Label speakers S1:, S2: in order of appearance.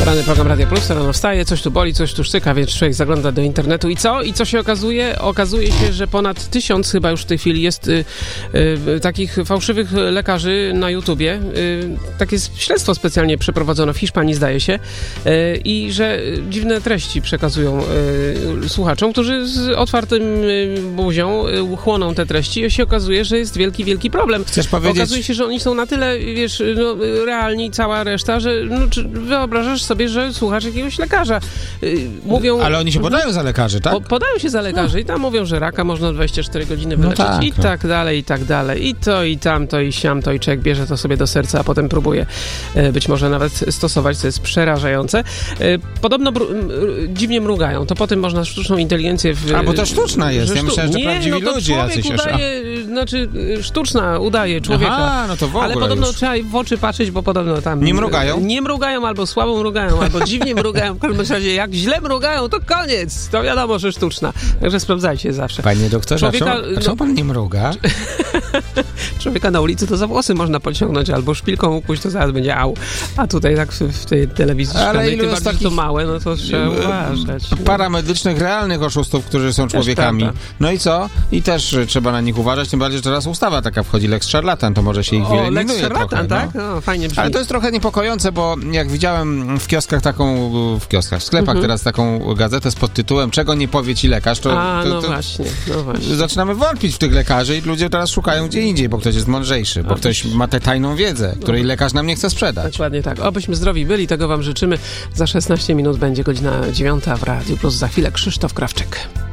S1: Poranny program Radio Plus, rano wstaje, coś tu boli, coś tu sztyka, więc człowiek zagląda do internetu i co? I co się okazuje? Okazuje się, że ponad 1000 chyba już w tej chwili jest takich fałszywych lekarzy na YouTubie. Takie śledztwo specjalnie przeprowadzono w Hiszpanii, zdaje się, i że dziwne treści przekazują słuchaczom, którzy z otwartym buzią chłoną te treści i się okazuje, że jest wielki, wielki problem.
S2: Chcesz powiedzieć...
S1: Okazuje się, że oni są na tyle, wiesz, realni, cała reszta, że wyobrażasz sobie, że słuchasz jakiegoś lekarza. Mówią...
S2: Ale oni się podają za lekarzy, tak?
S1: Podają się za lekarzy i tam mówią, że raka można 24 godziny wyleczyć i tak dalej, i tak dalej. I to, i tamto, i siamto, i człowiek bierze to sobie do serca, a potem próbuje być może nawet stosować, co jest przerażające. Podobno dziwnie mrugają. To potem można sztuczną inteligencję...
S2: A, bo to sztuczna jest. Ja myślałem, że to prawdziwi ludzie jacyś.
S1: Sztuczna udaje człowieka.
S2: Aha, no to w ogóle
S1: ale podobno
S2: już.
S1: trzeba w oczy patrzeć, bo podobno tam...
S2: Nie mrugają?
S1: Nie mrugają, albo słabo mrugają, albo dziwnie mrugają. W każdym razie, jak źle mrugają, to koniec. To wiadomo, że sztuczna. Także sprawdzajcie zawsze.
S2: Panie doktorze, a czemu pan nie mruga?
S1: Człowieka na ulicy to za włosy można pociągnąć, albo szpilką ukuć, to zaraz będzie au. A tutaj tak w tej telewizji
S2: ale
S1: tym bardziej
S2: takich...
S1: to małe, no to trzeba uważać.
S2: Paramedycznych, realnych oszustów, którzy są człowiekami. No i co? I też trzeba na nich uważać, tym bardziej, że teraz ustawa taka wchodzi, Lex Szarlatan, to może się ich wyeliminuje
S1: Lex Szarlatan,
S2: trochę.
S1: tak? No, fajnie brzmi.
S2: Ale to jest trochę niepokojące, bo jak widziałem w kioskach w sklepach teraz taką gazetę z podtytułem "Czego nie powie ci lekarz", to
S1: właśnie.
S2: zaczynamy wątpić w tych lekarzy i ludzie teraz szukają gdzie indziej, bo ktoś jest mądrzejszy, bo ktoś ma tę tajną wiedzę, której lekarz nam nie chce sprzedać.
S1: Dokładnie tak. Obyśmy zdrowi byli, tego wam życzymy. Za 16 minut będzie godzina 9 w Radiu Plus. Za chwilę Krzysztof Krawczyk.